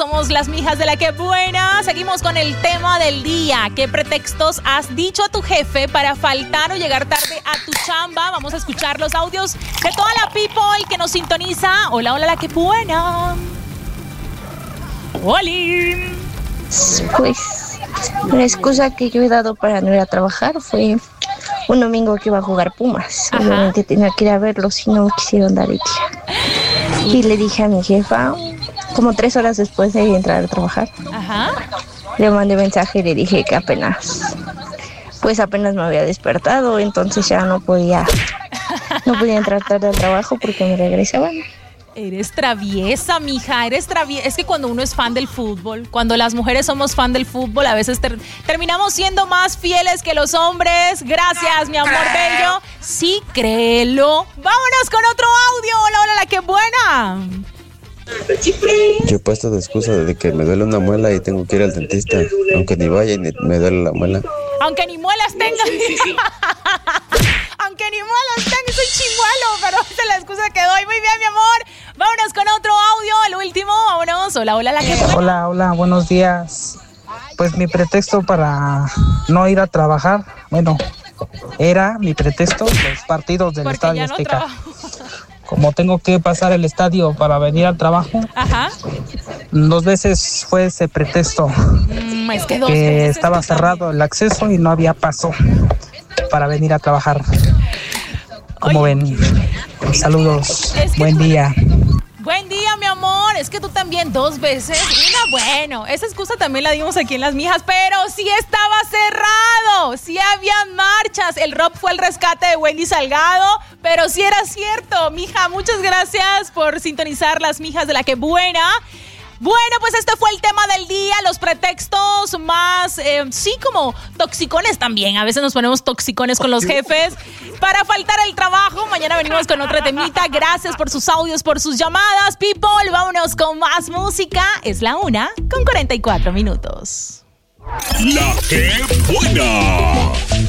Somos las mijas de la que buena. Seguimos con el tema del día. ¿Qué pretextos has dicho a tu jefe para faltar o llegar tarde a tu chamba? Vamos a escuchar los audios de toda la people que nos sintoniza. Hola, hola, la que buena. ¡Oli! Pues la excusa que yo he dado para no ir a trabajar fue un domingo que iba a jugar Pumas. Ajá. Obviamente tenía que ir a verlos y no me quisieron dar el día. Y le dije a mi jefa, como 3 horas después de entrar a trabajar, Ajá. le mandé mensaje y le dije que apenas me había despertado, entonces ya no podía entrar tarde al trabajo porque me regresaban. Eres traviesa, mija, eres traviesa. Es que cuando uno es fan del fútbol, cuando las mujeres somos fan del fútbol, a veces terminamos siendo más fieles que los hombres. Gracias, mi amor bello. Sí, créelo. Vámonos con otro audio. Hola, hola, la que buena. Yo he puesto de excusa de que me duele una muela y tengo que ir al dentista, aunque ni vaya y me duele la muela. Aunque ni muelas tenga. Aunque ni muelas tenga, soy chimuelo, pero esa es la excusa que doy. Muy bien, mi amor. Vámonos con otro audio, el último. Vámonos. Hola, hola, la que buena. Hola, hola, buenos días. Pues mi pretexto para no ir a trabajar, bueno, era mi pretexto los partidos del Porque Estadio ya no Azteca. trabajo. Como tengo que pasar el estadio para venir al trabajo, Ajá. 2 veces fue ese pretexto, Es que 2 que veces estaba tú también. cerrado el acceso y no había paso para venir a trabajar. Como ven, saludos, Es que buen día. Buen día, mi amor. Es que tú también 2 veces. Una, bueno, esa excusa también la dimos aquí en Las Mijas, pero sí estaba cerrado. Sí había marchas. El Rob fue el rescate de Wendy Salgado, pero sí era cierto. Mija, muchas gracias por sintonizar Las Mijas de la que buena. Bueno, pues este fue el tema del día, los pretextos más, sí, como toxicones también. A veces nos ponemos toxicones con los jefes para faltar el trabajo. Mañana venimos con otra temita. Gracias por sus audios, por sus llamadas. People, vámonos con más música. Es la 1:44. La que buena.